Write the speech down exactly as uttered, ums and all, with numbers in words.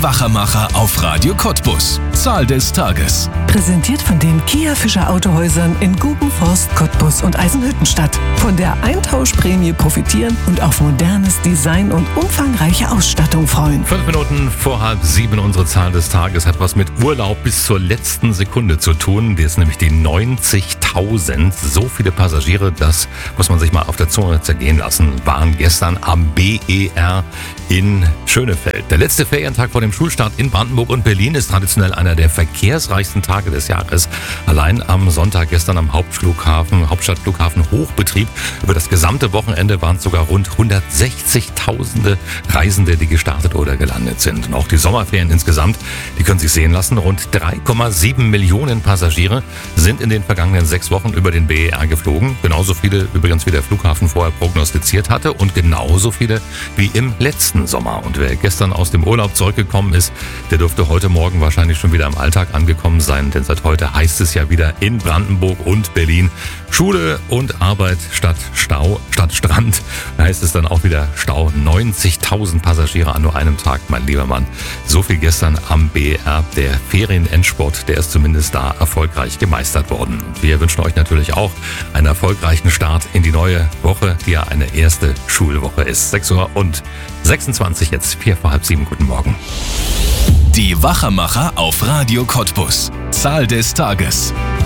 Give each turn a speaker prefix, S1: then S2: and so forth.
S1: Wachermacher auf Radio Cottbus. Zahl des Tages.
S2: Präsentiert von den Kia Fischer Autohäusern in Gubenforst, Cottbus und Eisenhüttenstadt. Von der Eintauschprämie profitieren und auf modernes Design und umfangreiche Ausstattung freuen.
S3: Fünf Minuten vor halb sieben, unsere Zahl des Tages hat was mit Urlaub bis zur letzten Sekunde zu tun. Die ist nämlich die neunzigtausend. So viele Passagiere, das muss man sich mal auf der Zunge zergehen lassen, waren gestern am B E R in Schönefeld. Der letzte Ferientag vor dem Schulstart in Brandenburg und Berlin ist traditionell einer der verkehrsreichsten Tage des Jahres. Allein am Sonntag gestern am Hauptflughafen, Hauptstadtflughafen Hochbetrieb. Über das gesamte Wochenende waren es sogar rund hundertsechzigtausende Reisende, die gestartet oder gelandet sind. Und auch die Sommerferien insgesamt, die können sich sehen lassen. Rund drei Komma sieben Millionen Passagiere sind in den vergangenen sechs Wochen über den B E R geflogen. Genauso viele übrigens, wie der Flughafen vorher prognostiziert hatte und genauso viele wie im letzten Sommer. Und wer gestern aus dem Urlaub zurückgekommen ist, der dürfte heute Morgen wahrscheinlich schon wieder im Alltag angekommen sein, denn seit heute heißt es ja wieder in Brandenburg und Berlin Schule und Arbeit statt Stau, statt Strand. Da heißt es dann auch wieder Stau. neunzigtausend Passagiere an nur einem Tag, mein lieber Mann. So viel gestern am B E R. Der Ferienendsport, der ist zumindest da erfolgreich gemeistert worden. Und wir wünschen euch natürlich auch einen erfolgreichen Start in die neue Woche, die ja eine erste Schulwoche ist. sechs Uhr und sechsundzwanzig, jetzt vier vor halb sieben. Guten Morgen.
S1: Die Wachermacher auf Radio Cottbus. Zahl des Tages.